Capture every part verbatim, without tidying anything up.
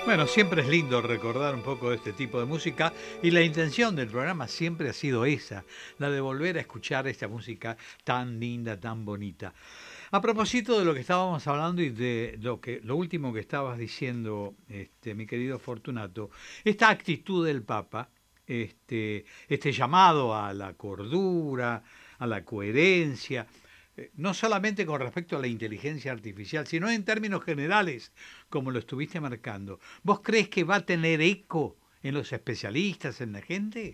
Bueno, siempre es lindo recordar un poco de este tipo de música y la intención del programa siempre ha sido esa, la de volver a escuchar esta música tan linda, tan bonita. A propósito de lo que estábamos hablando y de lo que lo último que estabas diciendo, este, mi querido Fortunato, esta actitud del Papa, este, este llamado a la cordura, a la coherencia, eh, no solamente con respecto a la inteligencia artificial, sino en términos generales, como lo estuviste marcando. ¿Vos crees que va a tener eco en los especialistas, en la gente?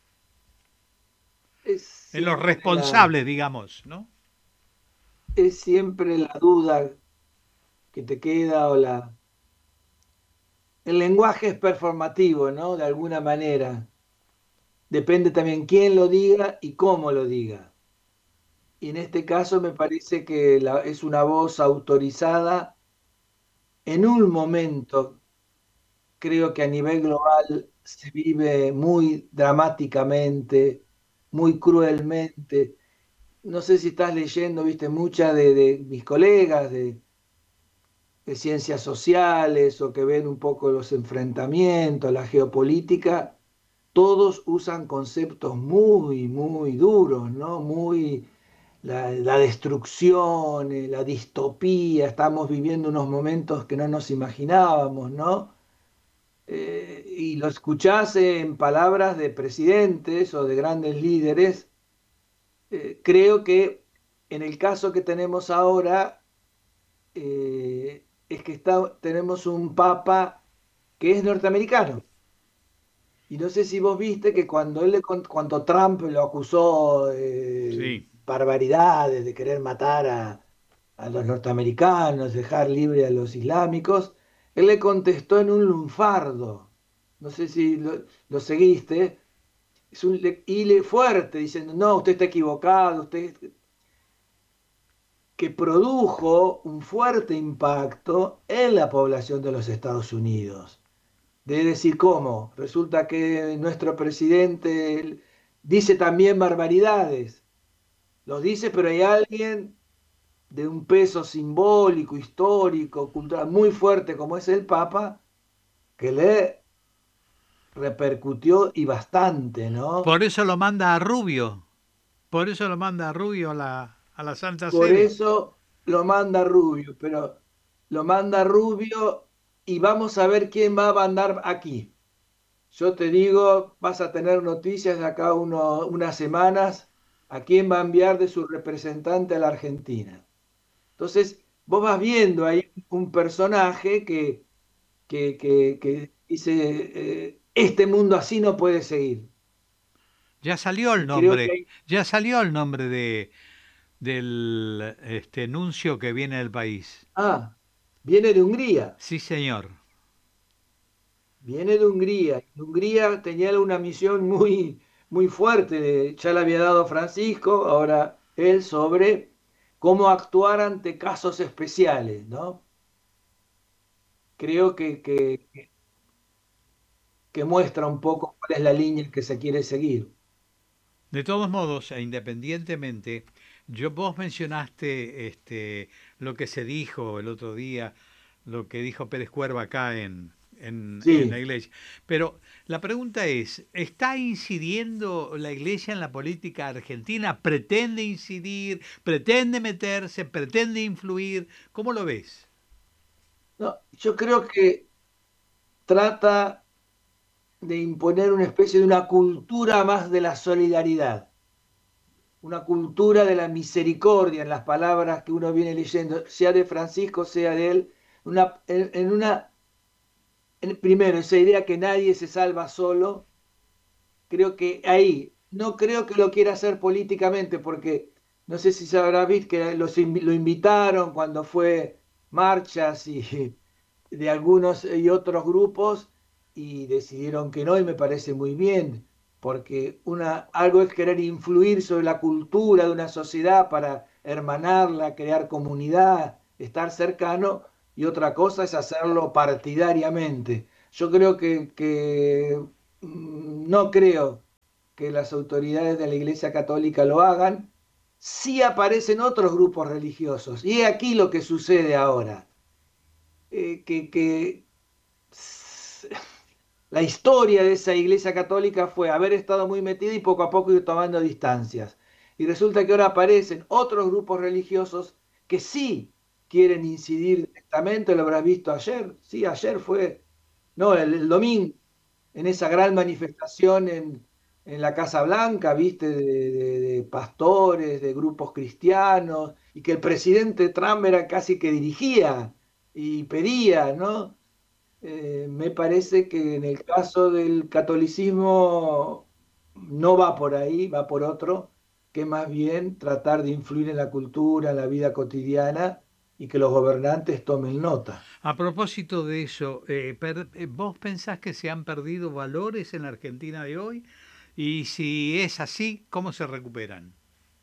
Es En los siempre la, responsables, digamos, ¿no? es siempre la duda que te queda o la... El lenguaje es performativo, ¿no? De alguna manera. Depende también quién lo diga y cómo lo diga. Y en este caso me parece que la- es una voz autorizada en un momento, creo que a nivel global se vive muy dramáticamente, muy cruelmente. No sé si estás leyendo, viste, muchas de, de mis colegas de, de ciencias sociales o que ven un poco los enfrentamientos, la geopolítica, todos usan conceptos muy, muy duros, ¿no? Muy la, la destrucción, eh, la distopía, estamos viviendo unos momentos que no nos imaginábamos, ¿no? Eh, y lo escuchás en palabras de presidentes o de grandes líderes. Eh, creo que en el caso que tenemos ahora, eh, es que está, tenemos un papa que es norteamericano. Y no sé si vos viste que cuando, él le con- cuando Trump lo acusó de Sí. barbaridades, de querer matar a, a los norteamericanos, dejar libre a los islámicos, él le contestó en un lunfardo. No sé si lo, lo seguiste. Es un le- hile fuerte, diciendo, no, usted está equivocado, usted que produjo un fuerte impacto en la población de los Estados Unidos. De decir, ¿cómo? Resulta que nuestro presidente dice también barbaridades. Los dice, pero hay alguien de un peso simbólico, histórico, cultural muy fuerte como es el Papa, que le repercutió y bastante, ¿no? Por eso lo manda a Rubio. Por eso lo manda a Rubio a la, a la Santa Por Sede. eso lo manda Rubio, pero lo manda Rubio y vamos a ver quién va a mandar aquí. Yo te digo, vas a tener noticias de acá uno- unas semanas a quién va a enviar de su representante a la Argentina. Entonces, vos vas viendo ahí un personaje que, que, que- que dice, eh, este mundo así no puede seguir. Ya salió el Y creo que nombre, hay... ya salió el nombre de, del este, nuncio que viene del país. Ah, viene de Hungría, Sí, señor. viene de Hungría. Y Hungría tenía una misión muy, muy fuerte, ya la había dado Francisco, ahora él sobre cómo actuar ante casos especiales, ¿no? Creo que, que, que muestra un poco cuál es la línea que se quiere seguir. De todos modos, e independientemente, yo vos mencionaste este, lo que se dijo el otro día, lo que dijo Pérez Cuerva acá en, en, en la Sí, iglesia. Pero la pregunta es, ¿está incidiendo la iglesia en la política argentina? ¿Pretende incidir? ¿Pretende meterse? ¿Pretende influir? ¿Cómo lo ves? no, yo creo que trata de imponer una especie de una cultura más de la solidaridad, una cultura de la misericordia en las palabras que uno viene leyendo, sea de Francisco, sea de él, una, en, en una, en- primero, esa idea que nadie se salva solo. Creo que ahí, no creo que lo quiera hacer políticamente, porque no sé si sabrá visto que los, invi- lo invitaron cuando fue marchas y de algunos y otros grupos y decidieron que no, y me parece muy bien, porque una, algo es querer influir sobre la cultura de una sociedad para hermanarla, crear comunidad, estar cercano, y otra cosa es hacerlo partidariamente. Yo creo que, que mm, no creo que las autoridades de la Iglesia Católica lo hagan. Sí aparecen otros grupos religiosos. Y es aquí lo que sucede ahora, eh, que, que la historia de esa iglesia católica fue haber estado muy metida y poco a poco ir tomando distancias. Y resulta que ahora aparecen otros grupos religiosos que sí quieren incidir directamente, lo habrás visto ayer, sí, ayer fue, no, el, el domingo, en esa gran manifestación en, en la Casa Blanca, viste, de, de- de pastores, de grupos cristianos, y que el presidente Trump era casi que dirigía y pedía, ¿no? Eh, me parece que en el caso del catolicismo no va por ahí, va por otro, que más bien tratar de influir en la cultura, en la vida cotidiana y que los gobernantes tomen nota. A propósito de eso, eh, per- eh, ¿vos pensás que se han perdido valores en la Argentina de hoy? Y si es así, ¿cómo se recuperan?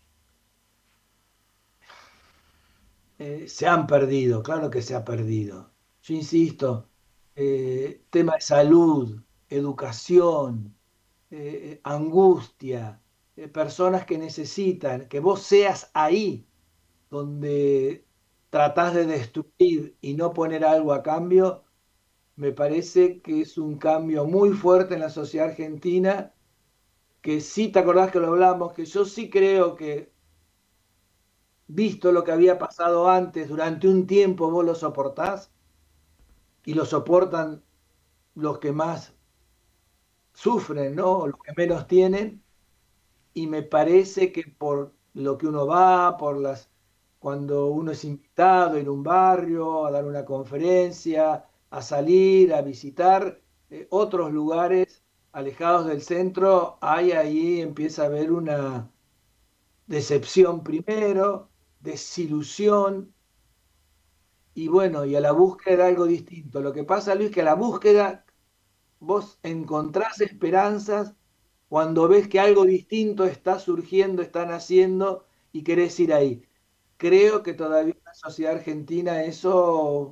Eh, se han perdido, claro que se ha perdido. Yo insisto, eh, tema de salud, educación, eh, angustia, eh, personas que necesitan que vos seas ahí donde tratás de destruir y no poner algo a cambio, me parece que es un cambio muy fuerte en la sociedad argentina, que sí te acordás que lo hablamos, que yo sí creo que, visto lo que había pasado antes, durante un tiempo vos lo soportás y lo soportan los que más sufren, ¿no? Los que menos tienen, y me parece que por lo que uno va, por las, cuando uno es invitado en un barrio, a dar una conferencia, a salir, a visitar eh, otros lugares alejados del centro, hay ahí empieza a haber una decepción primero, desilusión y bueno, y a la búsqueda de algo distinto. Lo que pasa, Luis, que a la búsqueda vos encontrás esperanzas cuando ves que algo distinto está surgiendo, está naciendo y querés ir ahí. Creo que todavía en la sociedad argentina eso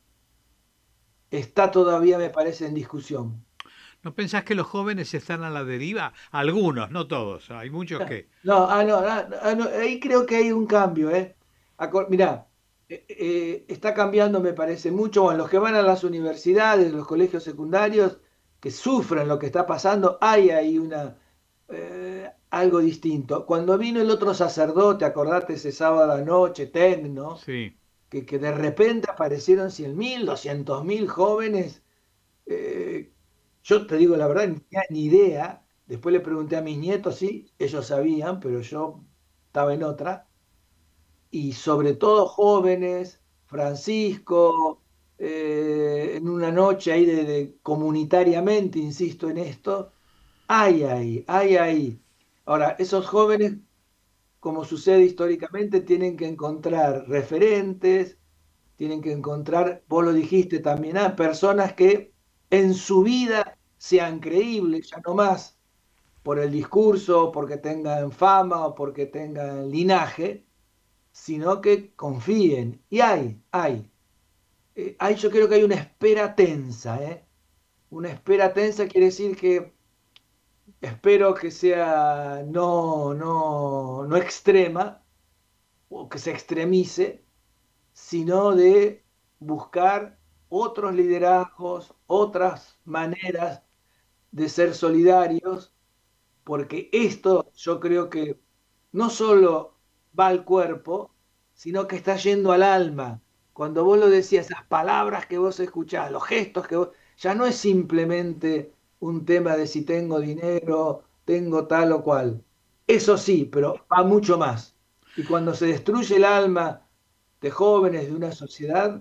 está todavía, me parece, en discusión. ¿No pensás que los jóvenes están a la deriva? Algunos, no todos. Hay muchos que... No, ah, no, ah, ah, no, ahí creo que hay un cambio, ¿eh? Acor- mirá, eh, eh, está cambiando, me parece, mucho. Bueno, los que van a las universidades, los colegios secundarios, que sufren lo que está pasando, hay ahí una, eh, algo distinto. Cuando vino el otro sacerdote, acordate ese sábado a la noche, Tecno, Sí. que, que de repente aparecieron cien mil, doscientos mil jóvenes. eh, yo te digo la verdad, ni tenía ni idea. Después le pregunté a mis nietos, sí, ellos sabían, pero yo estaba en otra. Y sobre todo jóvenes, Francisco, eh, en una noche ahí de, de- comunitariamente, insisto en esto, hay ahí, hay ahí. Ahora, esos jóvenes, como sucede históricamente, tienen que encontrar referentes, tienen que encontrar, vos lo dijiste también, ah, personas que en su vida sean creíbles, ya no más por el discurso, porque tengan fama o porque tengan linaje, sino que confíen. Y hay, hay. Eh, hay yo creo que hay una espera tensa, ¿eh? Una espera tensa quiere decir que espero que sea no, no, no extrema o que se extremice, sino de buscar otros liderazgos, otras maneras de ser solidarios, porque esto yo creo que no solo va al cuerpo, sino que está yendo al alma. Cuando vos lo decías, esas palabras que vos escuchás, los gestos que vos, ya no es simplemente un tema de si tengo dinero, tengo tal o cual. Eso sí, pero va mucho más. Y cuando se destruye el alma de jóvenes de una sociedad,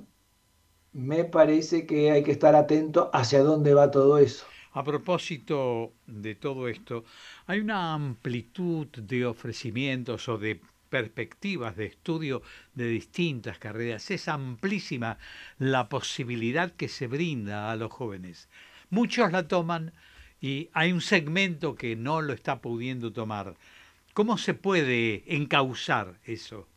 me parece que hay que estar atento hacia dónde va todo eso. A propósito de todo esto, hay una amplitud de ofrecimientos o de perspectivas de estudio de distintas carreras. Es amplísima la posibilidad que se brinda a los jóvenes. Muchos la toman y hay un segmento que no lo está pudiendo tomar. ¿Cómo se puede encauzar eso?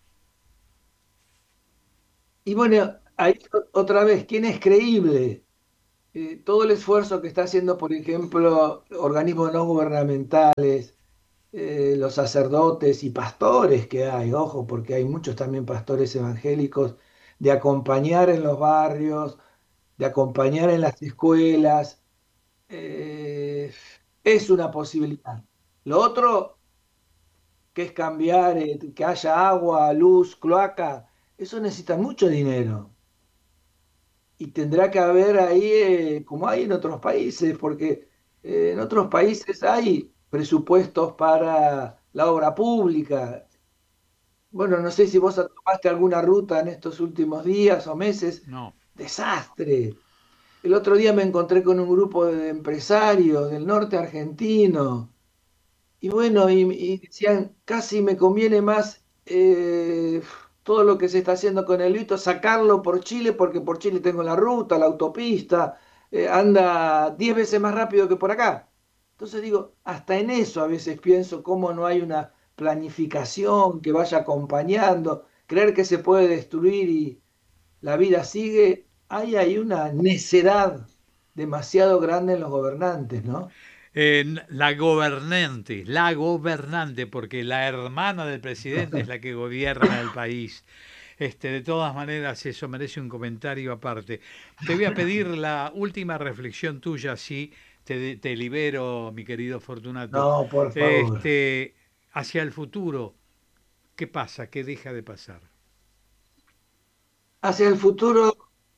Y bueno, ahí otra vez, ¿quién es creíble? Eh, todo el esfuerzo que está haciendo, por ejemplo, organismos no gubernamentales, eh, los sacerdotes y pastores que hay, ojo, porque hay muchos también pastores evangélicos, de acompañar en los barrios, de acompañar en las escuelas, eh, es una posibilidad. Lo otro, que es cambiar, eh, que haya agua, luz, cloaca, eso necesita mucho dinero. Y tendrá que haber ahí, eh, como hay en otros países, porque eh, en otros países hay presupuestos para la obra pública. Bueno, no sé si vos tomaste alguna ruta en estos últimos días o meses. No. Desastre. El otro día me encontré con un grupo de empresarios del norte argentino. Y bueno, y, y decían, casi me conviene más eh, todo lo que se está haciendo con el Lito, sacarlo por Chile, porque por Chile tengo la ruta, la autopista, eh, anda diez veces más rápido que por acá. Entonces digo, hasta en eso a veces pienso cómo no hay una planificación que vaya acompañando, creer que se puede destruir y la vida sigue. Ahí hay una necedad demasiado grande en los gobernantes, ¿no? Eh, la gobernante, la gobernante, porque la hermana del presidente es la que gobierna el país. Este, de todas maneras, eso merece un comentario aparte. Te voy a pedir la última reflexión tuya, sí, te, te libero, mi querido Fortunato. No, por favor. Este, hacia el futuro, ¿qué pasa? ¿Qué deja de pasar? Hacia el futuro,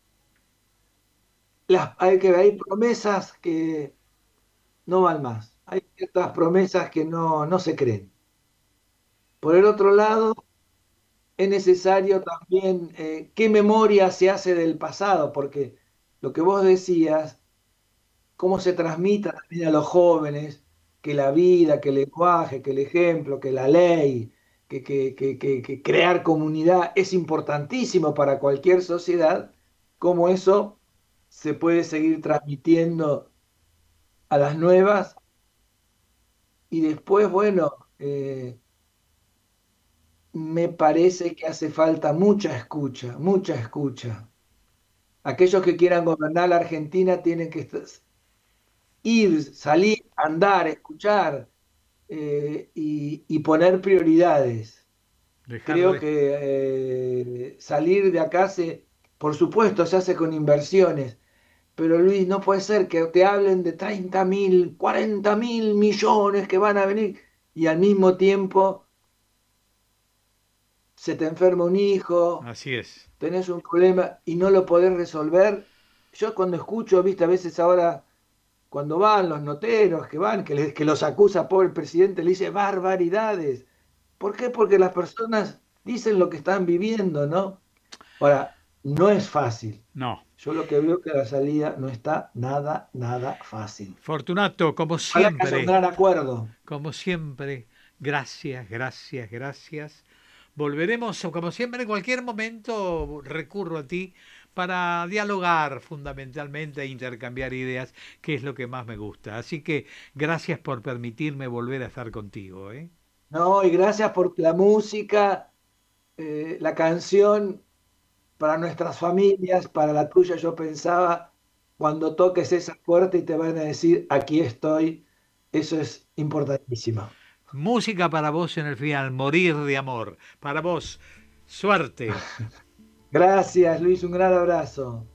las, hay que hay promesas que no van más. Hay ciertas promesas que no, no se creen. Por el otro lado, es necesario también eh, qué memoria se hace del pasado, porque lo que vos decías, cómo se transmita también a los jóvenes que la vida, que el lenguaje, que el ejemplo, que la ley, que, que, que, que, que crear comunidad es importantísimo para cualquier sociedad, cómo eso se puede seguir transmitiendo a las nuevas y después, bueno, eh, me parece que hace falta mucha escucha, mucha escucha. Aquellos que quieran gobernar la Argentina tienen que est- ir, salir, andar, escuchar eh, y, y poner prioridades. Dejar Creo de... que eh, salir de acá se, por supuesto, se hace con inversiones, pero Luis, no puede ser que te hablen de treinta mil, cuarenta mil millones que van a venir y al mismo tiempo se te enferma un hijo, Así es. tenés un problema y no lo podés resolver. Yo cuando escucho, viste, a veces ahora, cuando van los noteros que van, que, les- que los acusa por el presidente, le dice barbaridades. ¿Por qué? Porque las personas dicen lo que están viviendo, ¿no? Ahora, no es fácil. No. Yo lo que veo que la salida no está nada, nada fácil. Fortunato, como Ojalá que haya un siempre, gran acuerdo. como siempre, gracias, gracias, gracias. Volveremos, o como siempre, en cualquier momento recurro a ti para dialogar fundamentalmente e intercambiar ideas, que es lo que más me gusta. Así que gracias por permitirme volver a estar contigo, ¿eh? No, y gracias por la música, eh, la canción para nuestras familias, para la tuya. Yo pensaba, cuando toques esa puerta y te van a decir, aquí estoy, eso es importantísimo. Música para vos en el final, morir de amor. Para vos, suerte. Gracias, Luis, un gran abrazo.